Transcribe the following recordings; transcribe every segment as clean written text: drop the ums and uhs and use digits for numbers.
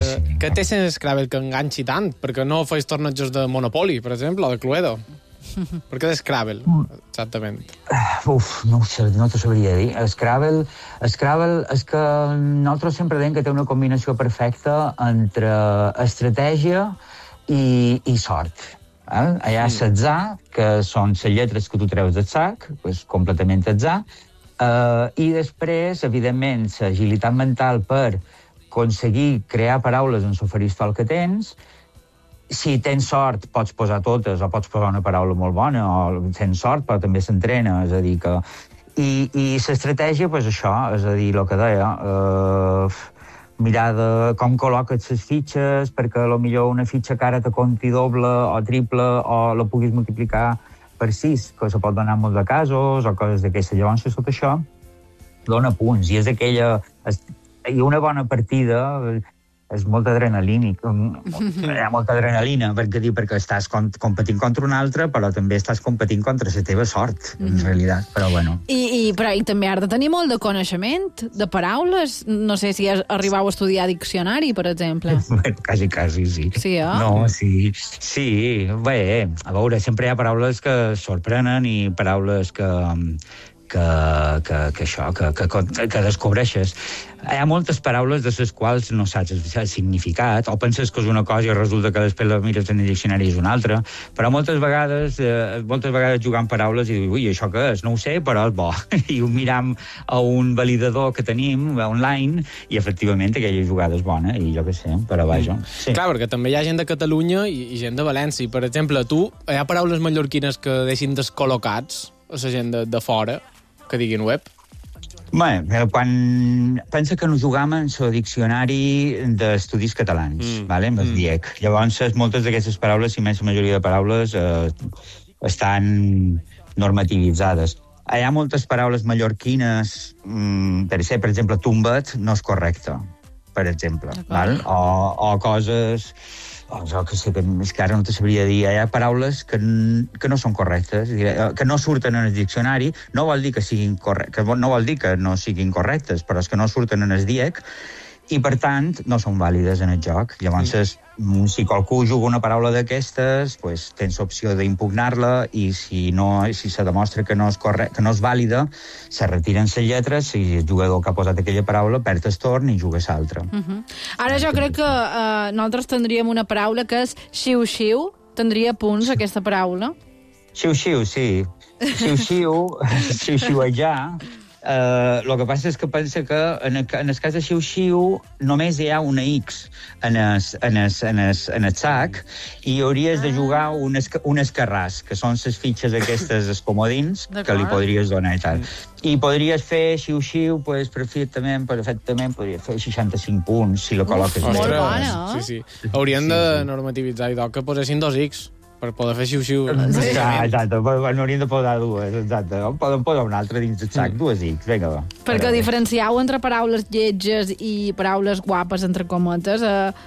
que té sense Scrabble que enganxi tant? Perquè no feis tornejos de Monopoly, per exemple, o de Cluedo? Per què de Scrabble, exactament? No t'ho sabria dir. Scrabble és que nosaltres sempre dèiem que té una combinació perfecta entre estratègia i sort. Hi ha l'atzar, que són les lletres que tu treus del sac, completament atzar, i després, evidentment, l'agilitat mental per aconseguir crear paraules en el faristol que tens. Si tens sort, pots posar totes, o pots posar una paraula molt bona, o tens sort, però també s'entrena, és a dir que... I l'estratègia, això, és a dir, el que deia, mirar de com col·loques les fitxes, perquè potser una fitxa que ara te compti doble o triple, o la puguis multiplicar per 6, que se pot donar en molts de casos, o coses d'aquestes. Llavors, tot això dona punts, i és aquella... I una bona partida... és molta adrenalina, hi ha molta adrenalina, perquè estàs competint contra un altre, però també estàs competint contra la teva sort, en realitat, però bueno. I també has de tenir molt de coneixement de paraules, no sé si arribau a estudiar diccionari, per exemple. Quasi, sí. Sí, No, sí. Sí, bé, a veure, sempre hi ha paraules que sorprenen i paraules que descobreixes. Hi ha moltes paraules de les quals no saps el significat, o penses que és una cosa i resulta que després la mires en el diccionari i és una altra, però moltes vegades jugant paraules i dius, ui, això què és? No ho sé, però és bo. I ho miram a un validador que tenim online i, efectivament, aquella jugada és bona, i jo què sé, però vaja. Sí. Clar, perquè també hi ha gent de Catalunya i gent de València. Per exemple, hi ha paraules mallorquines que deixin descol·locats a la gent de fora, que diguin web? Bé, pensa que no jugam en el diccionari d'estudis catalans, amb el DIEC. Llavors, moltes d'aquestes paraules, si més la majoria de paraules, estan normativitzades. Hi ha moltes paraules mallorquines, per exemple, tombat no és correcte, per exemple, o coses... és que ara no te sabria dir. Hi ha paraules que no són correctes, que no surten en el diccionari. No vol dir que siguin correctes, no vol dir que no siguin correctes, però és que no surten en el DIEC i, per tant, no són vàlides en el joc. Llavors, si qualcú juga una paraula d'aquestes, tens opció d'impugnar-la i si se demostra que no és vàlida, se retiren les lletres i el jugador que ha posat aquella paraula perd el torn i juga l'altra. Ara jo crec que nosaltres tindríem una paraula que és xiu-xiu. Tindria punts, aquesta paraula? Xiu-xiu, sí. Xiu-xiuejar. El que passa és que pensa que en el cas de xiu-xiu només hi ha una X en el sac i hauries de jugar un escarràs, que són les fitxes aquestes, els comodins, que li podries donar i tal. I podries fer xiu-xiu, perfectament, podries fer 65 punts si la col·loques. Molt bona, Sí. Haurien de normativitzar i que posessin 2 X per poder fer xiu-xiu. Exacte, n'haurien de posar dues, exacte. Poden posar una altra dins del sac, 2 X, vinga, va. Perquè diferenciau entre paraules lletges i paraules guapes, entre cometes.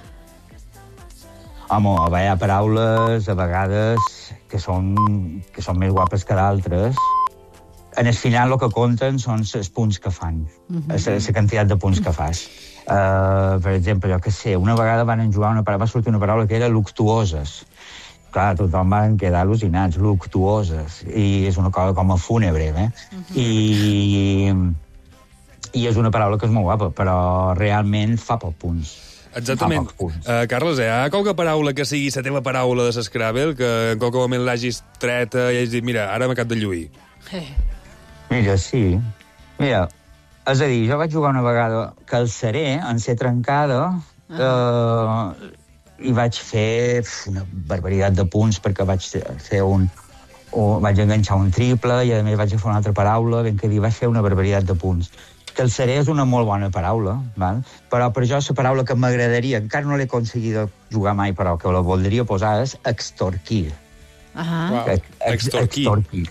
Home, hi ha paraules, a vegades, que són més guapes que d'altres. En el final, el que compten són els punts que fan, la quantitat de punts que fas. Per exemple, jo què sé, una vegada va sortir una paraula que era luctuoses. Clar, tothom van quedar al·lucinats, luctuoses, i és una cosa com a fúnebre, I és una paraula que és molt guapa, però realment fa pocs punts. Exactament. Carles, hi ha qualque paraula que sigui la teva paraula de l'Scrabble, que en qualque moment l'hagis tret i hagis dit, mira, ara m'acab de lluir? Mira, sí. Mira, és a dir, jo vaig jugar una vegada que el seré, en ser trencada, i vaig fer una barbaritat de punts perquè vaig enganxar un triple i a més vaig fer una altra paraula, vaig fer una barbaritat de punts. Que el seré és una molt bona paraula, però per jo la paraula que m'agradaria, encara no l'he aconseguit jugar mai, però que la voldria posar és extorquir. Extorquir.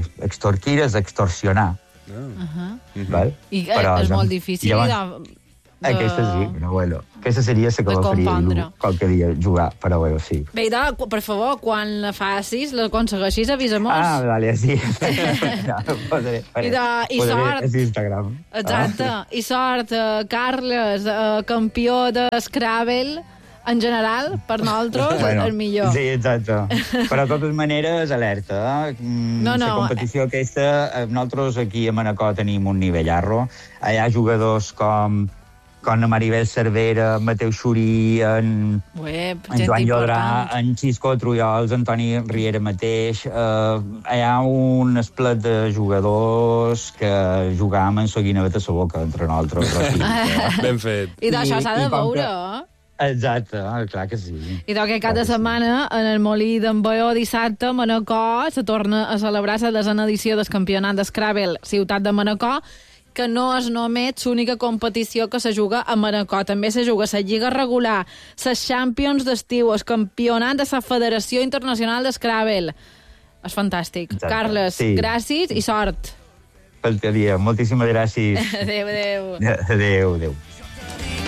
Extorquir és extorsionar. I és molt difícil. Aquesta sí, però bueno. Aquesta seria la que la faria qualque dia, jugar paraules, sí. Bé, per favor, quan la facis, l'aconsegueixis, avisa-mos. Vale, sí. Posaré sort. a Instagram. Exacte. I sort, Carles, campió de Scrabble, en general, per nosaltres, el millor. Sí, exacte. Però de totes maneres, alerta. La competició aquesta, nosaltres aquí a Manacor tenim un nivell arro. Hi ha jugadors com la Maribel Cervera, Mateu Xurí, en Joan Llodrà, en Xisco Trullols, Antoni Riera mateix. Hi ha un esplet de jugadors que jugàvem en la guineveta a la boca entre nosaltres. Ben fet. I d'això s'ha de veure, Exacte, clar que sí. I que cada setmana en el Molí d'en Baó dissabte a Manacor se torna a celebrar la desena edició del campionat d'Scrabble Ciutat de Manacor, que no és només l'única competició que se juga a Manacor. També se juga la Lliga Regular, les Champions d'estiu, el campionat de la Federació Internacional d'Scrabble. És fantàstic. Exacte. Carles, gràcies i sort. Faltaria. Moltíssimes gràcies. Adéu. Adéu.